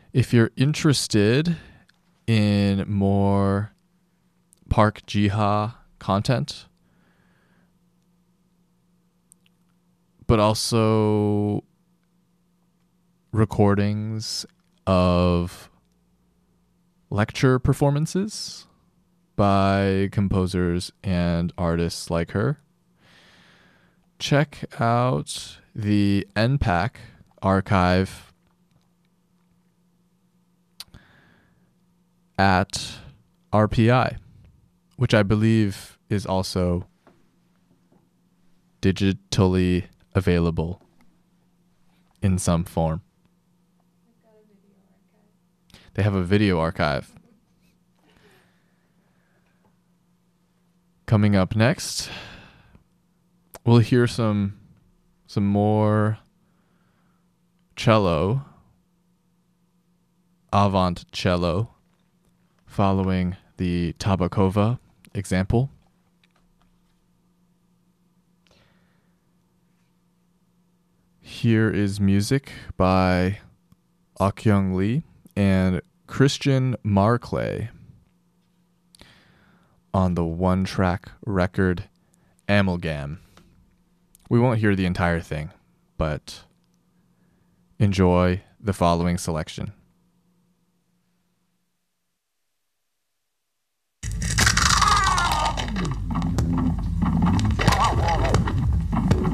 If you're interested in more Park Jiha content, but also recordings of lecture performances by composers and artists like her, check out the NPAC archive at RPI, which I believe is also digitally available in some form. They have a video archive. Coming up next, we'll hear some more cello, avant cello, following the Tabakova example. Here is music by Akyung Lee and Christian Marclay on the one-track record Amalgam. We won't hear the entire thing, but enjoy the following selection.